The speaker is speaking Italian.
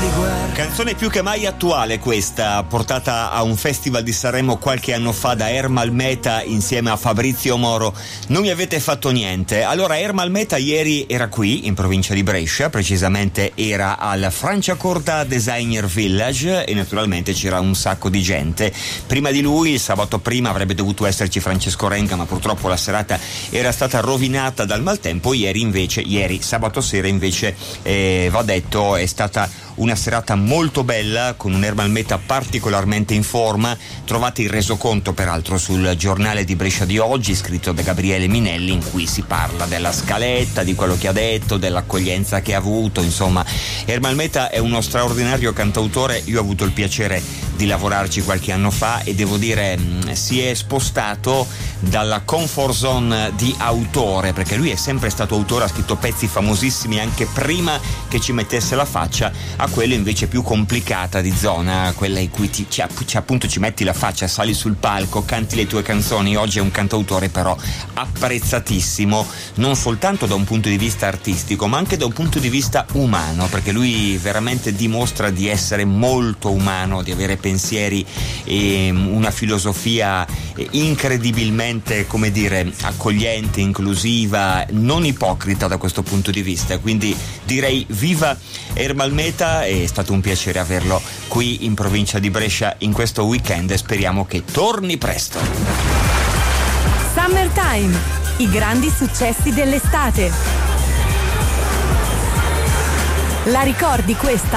Canzone più che mai attuale questa, portata a un festival di Sanremo qualche anno fa da Ermal Meta insieme a Fabrizio Moro. Non mi avete fatto niente. Allora, Ermal Meta ieri era qui in provincia di Brescia, precisamente era al Franciacorta Designer Village e naturalmente c'era un sacco di gente. Prima di lui, il sabato prima, avrebbe dovuto esserci Francesco Renga, ma purtroppo la serata era stata rovinata dal maltempo. Ieri sabato sera invece, va detto, è stata una serata molto bella, con un Ermal Meta particolarmente in forma. Trovate il resoconto peraltro sul giornale di Brescia di oggi, scritto da Gabriele Minelli, in cui si parla della scaletta, di quello che ha detto, dell'accoglienza che ha avuto. Insomma, Ermal Meta è uno straordinario cantautore. Io ho avuto il piacere di lavorarci qualche anno fa e devo dire si è spostato dalla comfort zone di autore, perché lui è sempre stato autore, ha scritto pezzi famosissimi anche prima che ci mettesse la faccia, a quella invece più complicata di zona, quella in cui appunto ci metti la faccia, sali sul palco, canti le tue canzoni. Oggi è un cantautore però apprezzatissimo, non soltanto da un punto di vista artistico ma anche da un punto di vista umano, perché lui veramente dimostra di essere molto umano, di avere pensieri e una filosofia incredibilmente, come dire, accogliente, inclusiva, non ipocrita da questo punto di vista. Quindi direi viva Ermal Meta, è stato un piacere averlo qui in provincia di Brescia in questo weekend e speriamo che torni presto. Summertime, i grandi successi dell'estate. La ricordi questa?